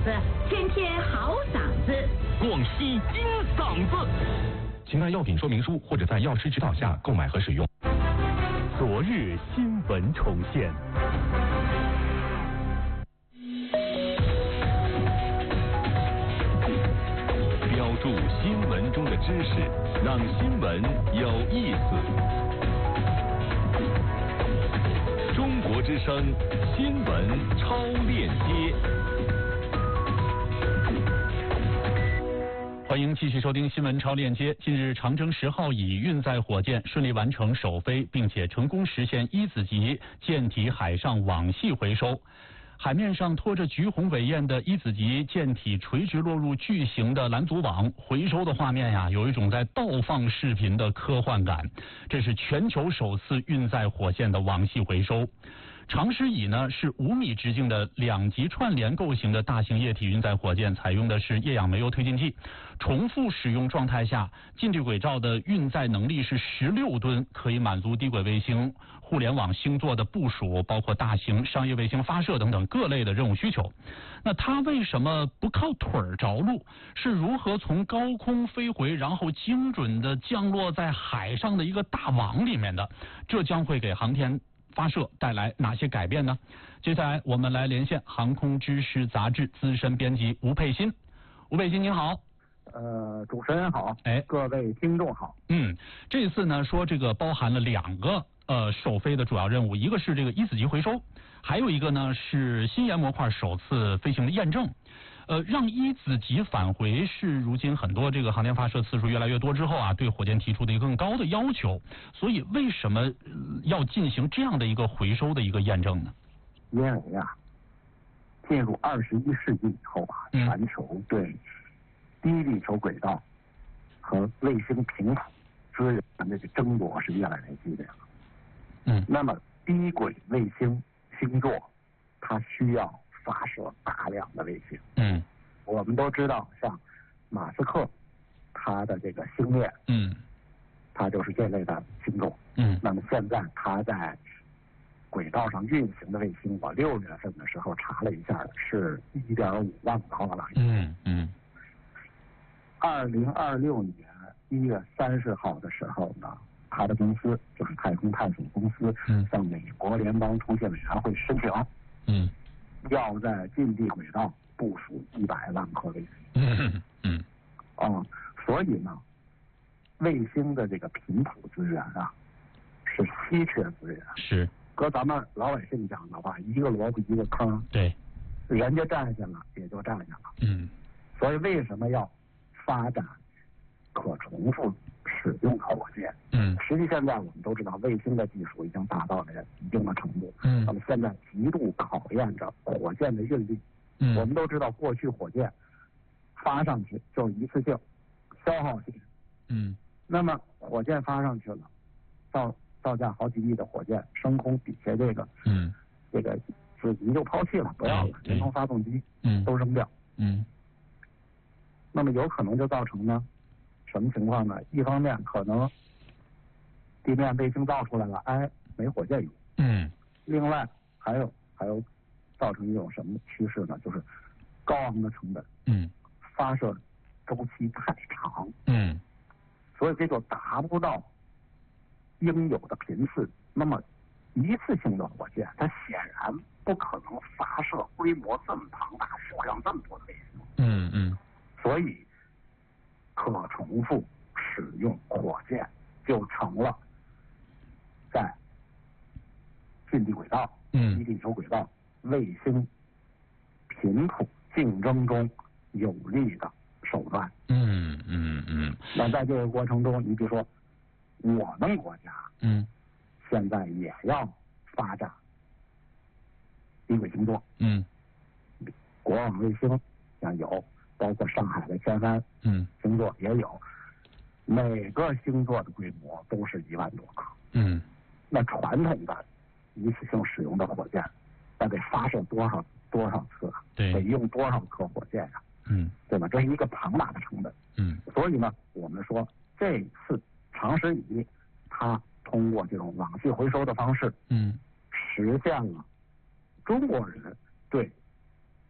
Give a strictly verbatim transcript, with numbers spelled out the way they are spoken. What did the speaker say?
子，天天好嗓子。 广西金嗓子，请按药品说明书或者在药师指导下购买和使用。昨日新闻重现。标注新闻中的知识，让新闻有意思。中国之声新闻超链接。欢迎继续收听新闻超链接。近日，长征十号乙运载火箭顺利完成首飞，并且成功实现一子级舰体海上网系回收。海面上拖着橘红尾焰的一子级舰体垂直落入巨型的拦阻网，回收的画面呀，有一种在倒放视频的科幻感。这是全球首次运载火箭的网系回收。长狮乙呢是五米直径的两级串联构型的大型液体运载火箭，采用的是液氧煤油推进剂。重复使用状态下，近地轨道的运载能力是十六吨，可以满足低轨卫星、互联网星座的部署，包括大型商业卫星发射等等各类的任务需求。那它为什么不靠腿儿着陆？是如何从高空飞回，然后精准的降落在海上的一个大网里面的？这将会给航天发射带来哪些改变呢？接下来我们来连线航空知识杂志资深编辑吴佩欣。吴佩欣您好。 呃，主持人好， 哎， 各位听众好。 嗯，这次呢说这个包含了两个呃首飞的主要任务，一个是这个一子级回收，还有一个呢是新研模块首次飞行的验证。呃，让一子级返回是如今很多这个航天发射次数越来越多之后啊，对火箭提出的一个更高的要求。所以为什么、呃、要进行这样的一个回收的一个验证呢？ 因为啊，进入二十一世纪以后啊， 嗯、 全球对低地球轨道和卫星频谱资源的这个争夺是越来越激烈了。 嗯， 那么低轨卫星星座，它需要发射大量的卫星。 嗯， 我们都知道，像马斯克他的这个星链， 嗯， 它就是这类的星座。 嗯， 那么现在他在轨道上运行的卫星，我六月份的时候查了一下，是一点五万颗了。 嗯嗯。 二零二六年一月三十号的时候呢，他的公司就是太空探索公司， 嗯， 向美国联邦通信委员会申请， 嗯， 要在近地轨道部署一百万颗卫星。 嗯嗯， 啊、嗯，所以呢，卫星的这个频谱资源啊，是稀缺资源。 是。 搁咱们老百姓讲的话，一个萝卜一个坑。 对。 人家占下了，也就占下了。 嗯。 所以为什么要发展可重复使用火箭？ 嗯。 实际现在我们都知道，卫星的技术已经达到了一定的程度。 嗯。 那么现在极度考验着火箭的运力。 嗯。 我们都知道，过去火箭发上去就是一次性消耗性。 嗯。 那么火箭发上去了，造造价好几亿的火箭升空底下这个， 嗯， 这个子级就抛弃了，不要了，人工发动机， 嗯， 都扔掉。 嗯。 那么有可能就造成呢，什么情况呢？一方面可能地面卫星造出来了，哎，没火箭用。 嗯。 另外还有还有造成一种什么趋势呢？就是高昂的成本。 嗯。 发射周期太长。 嗯。 所以这就达不到应有的频次。那么一次性的火箭，它显然不可能发射规模这么庞大、数量这么多的卫星。 嗯嗯。 所以可重复使用火箭就成了在近地轨道、低地球轨道、卫星频谱竞争中有力的手段。 嗯嗯嗯。 那在这个过程中，你比如说我们国家， 嗯， 现在也要发展低轨星座。 嗯， 国网卫星像有，包括上海的天安嗯星座也有，每个星座的规模都是一万多颗。 嗯， 那传统的一次性使用的火箭，那得发射多少多少次啊？ 对， 得用多少颗火箭啊？ 嗯， 对吧？这是一个庞大的成本。 嗯， 所以呢，我们说这次长时以它通过这种网系回收的方式， 嗯， 实现了中国人对